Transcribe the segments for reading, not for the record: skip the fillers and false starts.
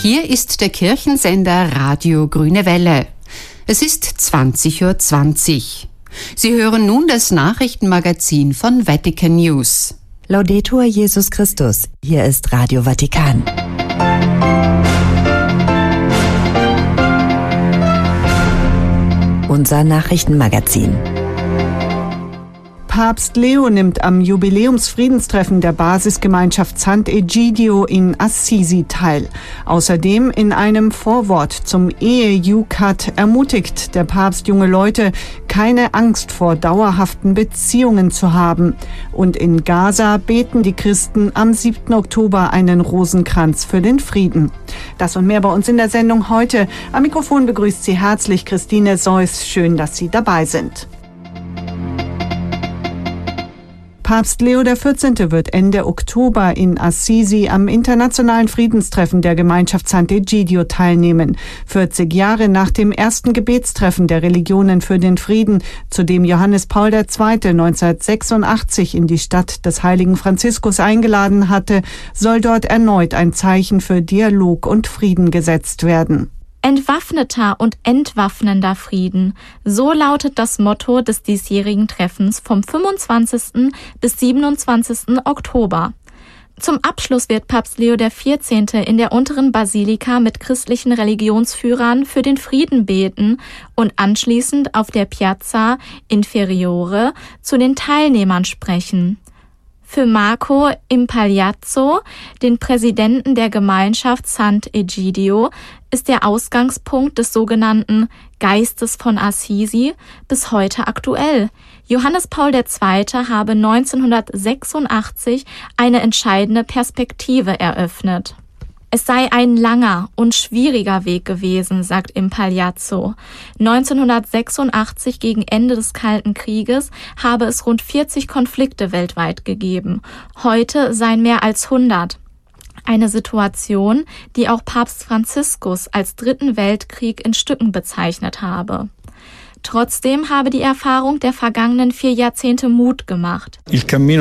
Hier ist der Kirchensender Radio Grüne Welle. Es ist 20:20 Uhr. Sie hören nun das Nachrichtenmagazin von Vatican News. Laudetur Jesus Christus. Hier ist Radio Vatikan. Unser Nachrichtenmagazin. Papst Leo nimmt am Jubiläumsfriedenstreffen der Basisgemeinschaft Sant'Egidio in Assisi teil. Außerdem in einem Vorwort zum Ehe-Jukat ermutigt der Papst junge Leute, keine Angst vor dauerhaften Beziehungen zu haben. Und in Gaza beten die Christen am 7. Oktober einen Rosenkranz für den Frieden. Das und mehr bei uns in der Sendung heute. Am Mikrofon begrüßt Sie herzlich Christine Seuss. Schön, dass Sie dabei sind. Papst Leo XIV. Wird Ende Oktober in Assisi am internationalen Friedenstreffen der Gemeinschaft Sant'Egidio teilnehmen. 40 Jahre nach dem ersten Gebetstreffen der Religionen für den Frieden, zu dem Johannes Paul II. 1986 in die Stadt des heiligen Franziskus eingeladen hatte, soll dort erneut ein Zeichen für Dialog und Frieden gesetzt werden. Entwaffneter und entwaffnender Frieden. So lautet das Motto des diesjährigen Treffens vom 25. bis 27. Oktober. Zum Abschluss wird Papst Leo XIV. In der unteren Basilika mit christlichen Religionsführern für den Frieden beten und anschließend auf der Piazza Inferiore zu den Teilnehmern sprechen. Für Marco Impagliazzo, den Präsidenten der Gemeinschaft Sant'Egidio, ist der Ausgangspunkt des sogenannten Geistes von Assisi bis heute aktuell. Johannes Paul II. Habe 1986 eine entscheidende Perspektive eröffnet. Es sei ein langer und schwieriger Weg gewesen, sagt Impagliazzo. 1986, gegen Ende des Kalten Krieges, habe es rund 40 Konflikte weltweit gegeben. Heute seien mehr als 100. Eine Situation, die auch Papst Franziskus als Dritten Weltkrieg in Stücken bezeichnet habe. Trotzdem habe die Erfahrung der vergangenen 4 Jahrzehnte Mut gemacht. Der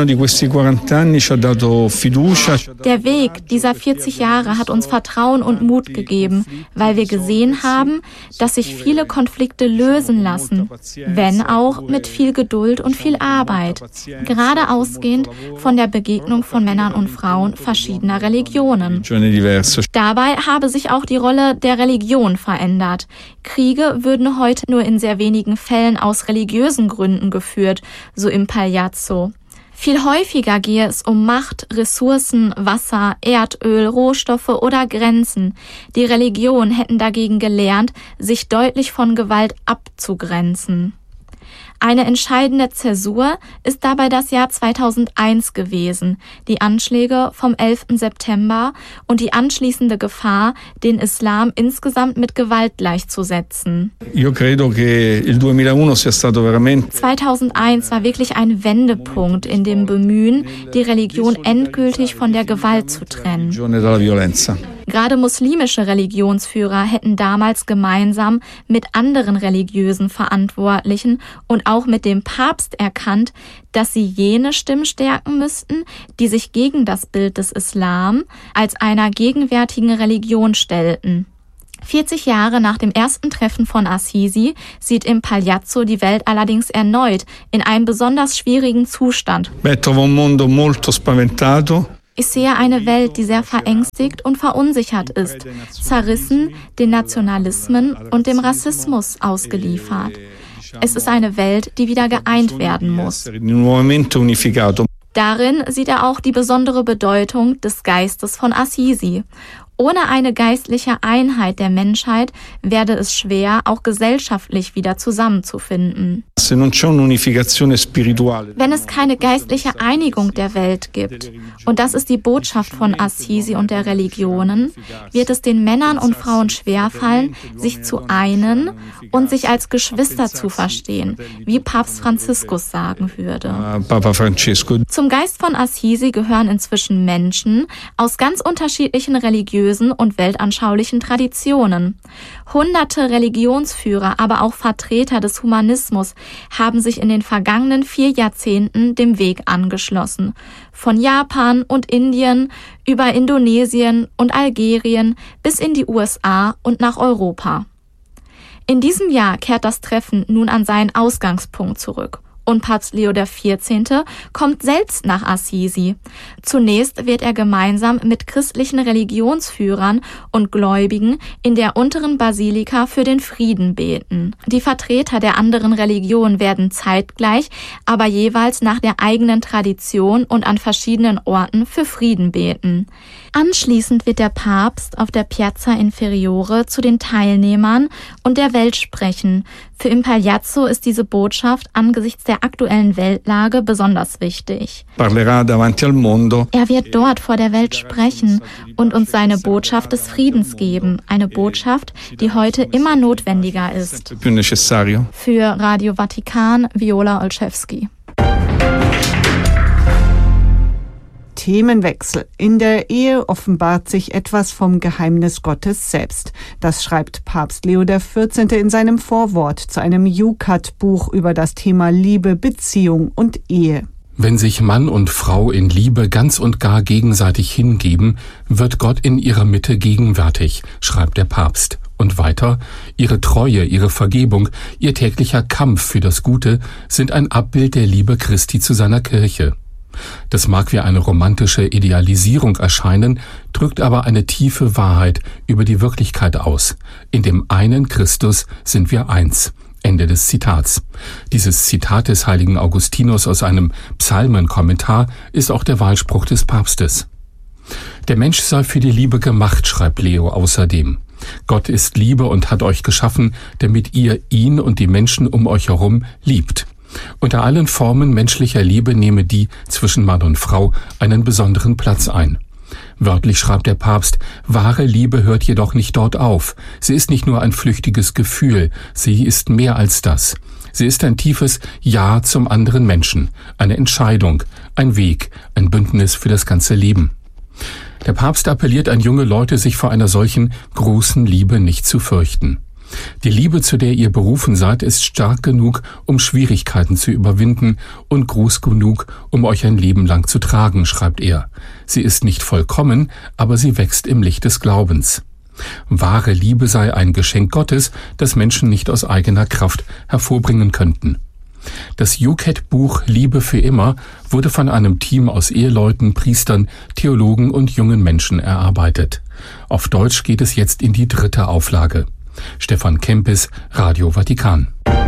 Weg dieser 40 Jahre hat uns Vertrauen und Mut gegeben, weil wir gesehen haben, dass sich viele Konflikte lösen lassen, wenn auch mit viel Geduld und viel Arbeit, gerade ausgehend von der Begegnung von Männern und Frauen verschiedener Religionen. Dabei habe sich auch die Rolle der Religion verändert. Kriege würden heute nur in sehr wenigen Fällen aus religiösen Gründen geführt, so Impagliazzo. Viel häufiger gehe es um Macht, Ressourcen, Wasser, Erdöl, Rohstoffe oder Grenzen. Die Religionen hätten dagegen gelernt, sich deutlich von Gewalt abzugrenzen. Eine entscheidende Zäsur ist dabei das Jahr 2001 gewesen, die Anschläge vom 11. September und die anschließende Gefahr, den Islam insgesamt mit Gewalt gleichzusetzen. 2001 war wirklich ein Wendepunkt in dem Bemühen, die Religion endgültig von der Gewalt zu trennen. Gerade muslimische Religionsführer hätten damals gemeinsam mit anderen religiösen Verantwortlichen und auch mit dem Papst erkannt, dass sie jene Stimmen stärken müssten, die sich gegen das Bild des Islam als einer gegenwärtigen Religion stellten. 40 Jahre nach dem ersten Treffen von Assisi sieht Impagliazzo die Welt allerdings erneut in einem besonders schwierigen Zustand. Ich sehe eine Welt, die sehr verängstigt und verunsichert ist, zerrissen, den Nationalismen und dem Rassismus ausgeliefert. Es ist eine Welt, die wieder geeint werden muss. Darin sieht er auch die besondere Bedeutung des Geistes von Assisi. Ohne eine geistliche Einheit der Menschheit werde es schwer, auch gesellschaftlich wieder zusammenzufinden. Wenn es keine geistliche Einigung der Welt gibt, und das ist die Botschaft von Assisi und der Religionen, wird es den Männern und Frauen schwerfallen, sich zu einen und sich als Geschwister zu verstehen, wie Papst Franziskus sagen würde. Zum Geist von Assisi gehören inzwischen Menschen aus ganz unterschiedlichen religiösen religiösen und weltanschaulichen Traditionen. Hunderte Religionsführer, aber auch Vertreter des Humanismus haben sich in den vergangenen 4 Jahrzehnten dem Weg angeschlossen. Von Japan und Indien über Indonesien und Algerien bis in die USA und nach Europa. In diesem Jahr kehrt das Treffen nun an seinen Ausgangspunkt zurück. Und Papst Leo XIV. Kommt selbst nach Assisi. Zunächst wird er gemeinsam mit christlichen Religionsführern und Gläubigen in der unteren Basilika für den Frieden beten. Die Vertreter der anderen Religionen werden zeitgleich, aber jeweils nach der eigenen Tradition und an verschiedenen Orten für Frieden beten. Anschließend wird der Papst auf der Piazza Inferiore zu den Teilnehmern und der Welt sprechen. Für Impagliazzo ist diese Botschaft angesichts der aktuellen Weltlage besonders wichtig. Er wird dort vor der Welt sprechen und uns seine Botschaft des Friedens geben. Eine Botschaft, die heute immer notwendiger ist. Für Radio Vatikan, Viola Olszewski. Themenwechsel. In der Ehe offenbart sich etwas vom Geheimnis Gottes selbst. Das schreibt Papst Leo XIV. In seinem Vorwort zu einem Yucat-Buch über das Thema Liebe, Beziehung und Ehe. Wenn sich Mann und Frau in Liebe ganz und gar gegenseitig hingeben, wird Gott in ihrer Mitte gegenwärtig, schreibt der Papst. Und weiter, ihre Treue, ihre Vergebung, ihr täglicher Kampf für das Gute sind ein Abbild der Liebe Christi zu seiner Kirche. Das mag wie eine romantische Idealisierung erscheinen, drückt aber eine tiefe Wahrheit über die Wirklichkeit aus. In dem einen Christus sind wir eins. Ende des Zitats. Dieses Zitat des heiligen Augustinus aus einem Psalmenkommentar ist auch der Wahlspruch des Papstes. Der Mensch sei für die Liebe gemacht, schreibt Leo außerdem. Gott ist Liebe und hat euch geschaffen, damit ihr ihn und die Menschen um euch herum liebt. Unter allen Formen menschlicher Liebe nehme die zwischen Mann und Frau einen besonderen Platz ein. Wörtlich schreibt der Papst, wahre Liebe hört jedoch nicht dort auf. Sie ist nicht nur ein flüchtiges Gefühl, sie ist mehr als das. Sie ist ein tiefes Ja zum anderen Menschen, eine Entscheidung, ein Weg, ein Bündnis für das ganze Leben. Der Papst appelliert an junge Leute, sich vor einer solchen großen Liebe nicht zu fürchten. Die Liebe, zu der ihr berufen seid, ist stark genug, um Schwierigkeiten zu überwinden und groß genug, um euch ein Leben lang zu tragen, schreibt er. Sie ist nicht vollkommen, aber sie wächst im Licht des Glaubens. Wahre Liebe sei ein Geschenk Gottes, das Menschen nicht aus eigener Kraft hervorbringen könnten. Das Yucat-Buch Liebe für immer wurde von einem Team aus Eheleuten, Priestern, Theologen und jungen Menschen erarbeitet. Auf Deutsch geht es jetzt in die 3. Auflage. Stefan Kempis, Radio Vatikan.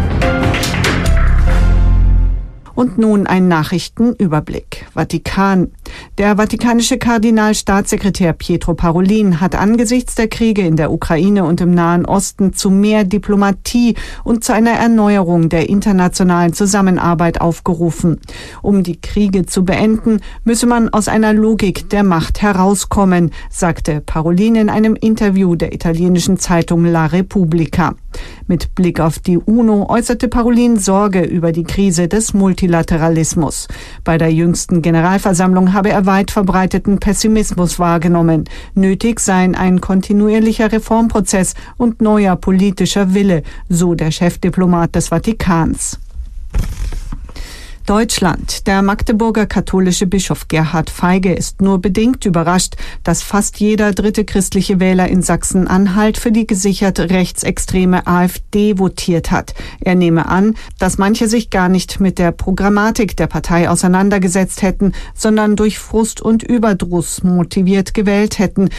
Und nun ein Nachrichtenüberblick. Vatikan. Der vatikanische Kardinalstaatssekretär Pietro Parolin hat angesichts der Kriege in der Ukraine und im Nahen Osten zu mehr Diplomatie und zu einer Erneuerung der internationalen Zusammenarbeit aufgerufen. Um die Kriege zu beenden, müsse man aus einer Logik der Macht herauskommen, sagte Parolin in einem Interview der italienischen Zeitung La Repubblica. Mit Blick auf die UNO äußerte Parolin Sorge über die Krise des Multilateralismus. Bei der jüngsten Generalversammlung habe er weit verbreiteten Pessimismus wahrgenommen. Nötig seien ein kontinuierlicher Reformprozess und neuer politischer Wille, so der Chefdiplomat des Vatikans. Deutschland. Der Magdeburger katholische Bischof Gerhard Feige ist nur bedingt überrascht, dass fast jeder 3. christliche Wähler in Sachsen-Anhalt für die gesichert rechtsextreme AfD votiert hat. Er nehme an, dass manche sich gar nicht mit der Programmatik der Partei auseinandergesetzt hätten, sondern durch Frust und Überdruss motiviert gewählt hätten,